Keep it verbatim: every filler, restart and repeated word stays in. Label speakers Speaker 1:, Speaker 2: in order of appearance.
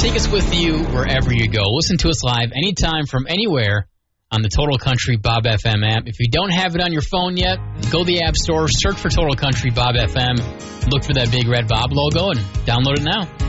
Speaker 1: Take us with you wherever you go. Listen to us live anytime from anywhere on the Total Country Bob F M app. If you don't have it on your phone yet, go to the App Store, search for Total Country Bob F M, look for that big red Bob logo, and download it now.